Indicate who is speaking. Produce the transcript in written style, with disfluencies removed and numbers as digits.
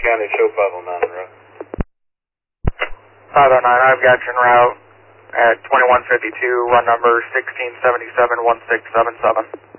Speaker 1: County, show 509 en route.
Speaker 2: 509, I've got you en route at 2152, run number 16771677.